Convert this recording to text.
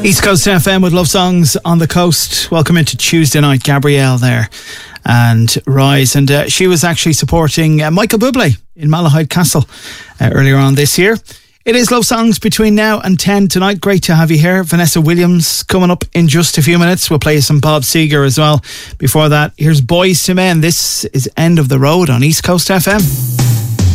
East Coast FM with Love Songs on the Coast. Welcome into Tuesday night. Gabrielle there and Rise. And she was actually supporting Michael Bublé in Malahide Castle earlier on this year. It is Love Songs between now and 10 tonight. Great to have you here. Vanessa Williams coming up in just a few minutes. We'll play some Bob Seger as well. Before that, here's Boys to Men. This is End of the Road on East Coast FM.